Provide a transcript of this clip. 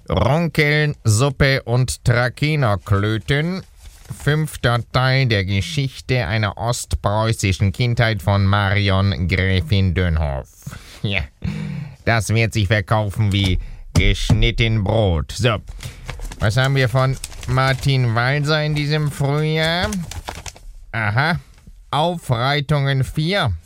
Ronkeln, Suppe und Trakenerklöten. 5. Teil der Geschichte einer ostpreußischen Kindheit von Marion Gräfin Dönhoff. Ja, das wird sich verkaufen wie geschnitten Brot. So, was haben wir von Martin Walser in diesem Frühjahr? Aha, Aufreitungen 4.